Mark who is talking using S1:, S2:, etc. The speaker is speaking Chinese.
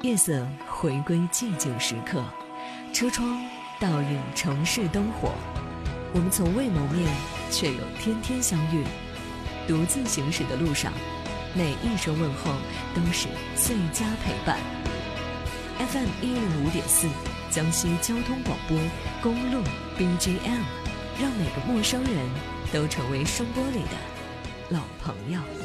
S1: 夜色回归寂静时刻，车窗倒映城市灯火。我们从未谋面，却有天天相遇。独自行驶的路上，每一声问候都是最佳陪伴。FM 105.4，江西交通广播公路 BGM， 让每个陌生人都成为声波里的老朋友。